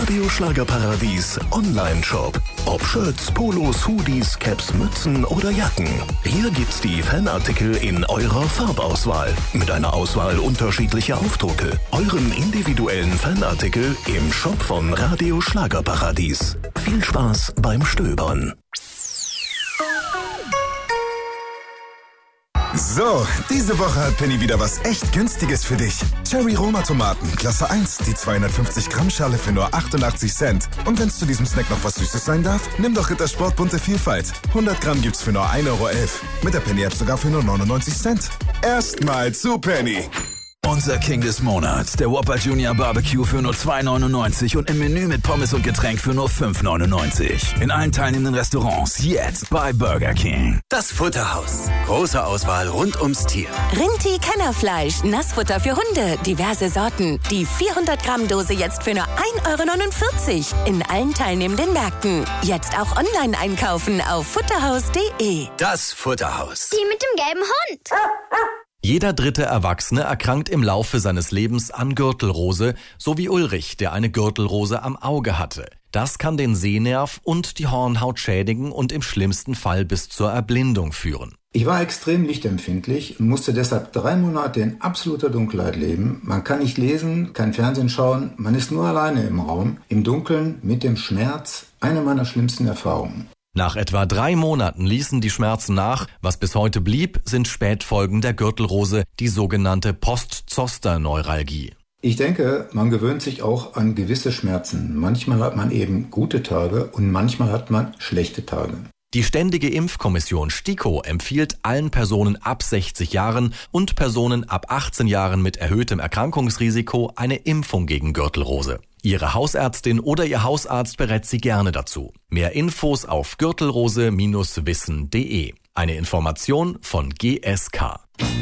Radio Schlagerparadies Online-Shop. Ob Shirts, Polos, Hoodies, Caps, Mützen oder Jacken. Hier gibt's die Fanartikel in eurer Farbauswahl. Mit einer Auswahl unterschiedlicher Aufdrucke. Euren individuellen Fanartikel im Shop von Radio Schlagerparadies. Viel Spaß beim Stöbern. So, diese Woche hat Penny wieder was echt Günstiges für dich. Cherry Roma Tomaten, Klasse 1, die 250 Gramm Schale für nur 88 Cent. Und wenn's zu diesem Snack noch was Süßes sein darf, nimm doch Rittersport bunte Vielfalt. 100 Gramm gibt's für nur 1,11 €. Mit der Penny-App sogar für nur 99 Cent. Erstmal zu Penny. Unser King des Monats, der Whopper Junior Barbecue für nur 2,99 und im Menü mit Pommes und Getränk für nur 5,99. In allen teilnehmenden Restaurants jetzt bei Burger King. Das Futterhaus. Große Auswahl rund ums Tier. Rinti Kennerfleisch, Nassfutter für Hunde, diverse Sorten. Die 400 Gramm Dose jetzt für nur 1,49 € in allen teilnehmenden Märkten. Jetzt auch online einkaufen auf futterhaus.de. Das Futterhaus. Die mit dem gelben Hund. Jeder dritte Erwachsene erkrankt im Laufe seines Lebens an Gürtelrose, so wie Ulrich, der eine Gürtelrose am Auge hatte. Das kann den Sehnerv und die Hornhaut schädigen und im schlimmsten Fall bis zur Erblindung führen. Ich war extrem lichtempfindlich und musste deshalb 3 Monate in absoluter Dunkelheit leben. Man kann nicht lesen, kein Fernsehen schauen, man ist nur alleine im Raum, im Dunkeln, mit dem Schmerz. Eine meiner schlimmsten Erfahrungen. Nach etwa 3 Monaten ließen die Schmerzen nach. Was bis heute blieb, sind Spätfolgen der Gürtelrose, die sogenannte Post-Zoster-Neuralgie. Ich denke, man gewöhnt sich auch an gewisse Schmerzen. Manchmal hat man eben gute Tage und manchmal hat man schlechte Tage. Die Ständige Impfkommission STIKO empfiehlt allen Personen ab 60 Jahren und Personen ab 18 Jahren mit erhöhtem Erkrankungsrisiko eine Impfung gegen Gürtelrose. Ihre Hausärztin oder Ihr Hausarzt berät Sie gerne dazu. Mehr Infos auf gürtelrose-wissen.de. Eine Information von GSK.